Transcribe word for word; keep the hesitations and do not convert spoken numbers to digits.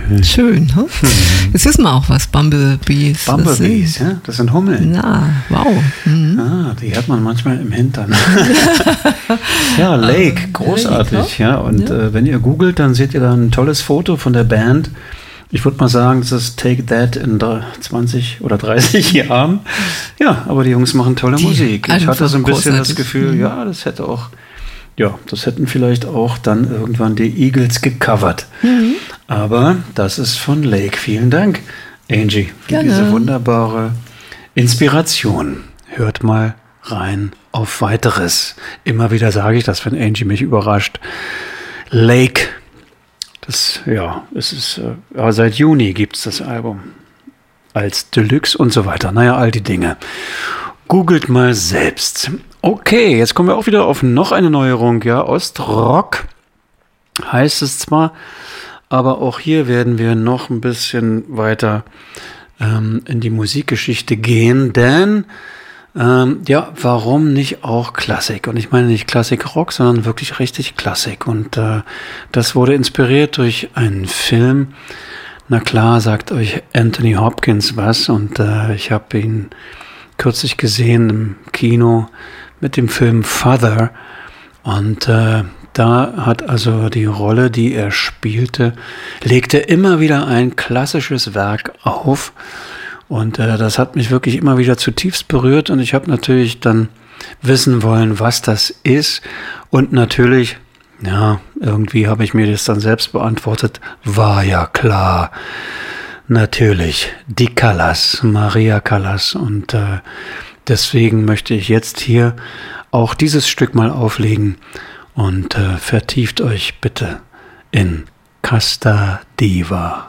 Schön, ne? Jetzt wissen wir auch, was Bumblebees sind. Bumblebees, ja, das sind Hummeln. Ja, wow. Mhm. Ah, die hat man manchmal im Hintern. Ja, Lake, großartig. Ja, und ja. Äh, wenn ihr googelt, dann seht ihr da ein tolles Foto von der Band. Ich würde mal sagen, das ist Take That in zwanzig oder dreißig Jahren. Ja, aber die Jungs machen tolle die Musik. Ich hatte so ein bisschen großartig. Das Gefühl, mhm. ja, das hätte auch, ja, das hätten vielleicht auch dann irgendwann die Eagles gecovert. Mhm. Aber das ist von Lake. Vielen Dank, Angie, für Gerne. Diese wunderbare Inspiration. Hört mal rein auf Weiteres. Immer wieder sage ich das, wenn Angie mich überrascht. Lake. Das, ja, es ist, ja, seit Juni gibt es das Album. Als Deluxe und so weiter. Naja, all die Dinge. Googelt mal selbst. Okay, jetzt kommen wir auch wieder auf noch eine Neuerung. Ja, Ostrock heißt es zwar, aber auch hier werden wir noch ein bisschen weiter ähm, in die Musikgeschichte gehen, denn Ähm, ja, warum nicht auch Klassik? Und ich meine nicht Klassik-Rock, sondern wirklich richtig Klassik. Und äh, das wurde inspiriert durch einen Film. Na klar, sagt euch Anthony Hopkins was. Und äh, ich habe ihn kürzlich gesehen im Kino mit dem Film Father. Und äh, da hat also die Rolle, die er spielte, legte immer wieder ein klassisches Werk auf. Und äh, das hat mich wirklich immer wieder zutiefst berührt und ich habe natürlich dann wissen wollen, was das ist. Und natürlich, ja, irgendwie habe ich mir das dann selbst beantwortet, war ja klar. Natürlich, die Callas, Maria Callas. Und äh, deswegen möchte ich jetzt hier auch dieses Stück mal auflegen und äh, vertieft euch bitte in Casta Diva.